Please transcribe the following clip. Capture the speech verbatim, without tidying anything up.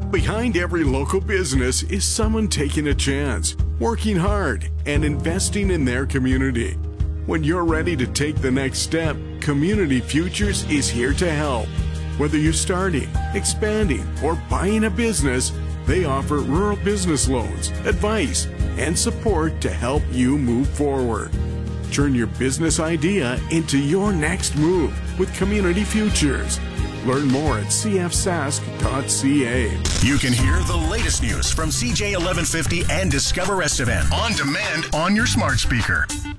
Behind every local business is someone taking a chance, working hard, and investing in their community. When you're ready to take the next step, Community Futures is here to help. Whether you're starting, expanding, or buying a business, they offer rural business loans, advice, and support to help you move forward. Turn your business idea into your next move with Community Futures. Learn more at c f sask dot c a. You can hear the latest news from C J eleven fifty and Discover Estevan on demand on your smart speaker.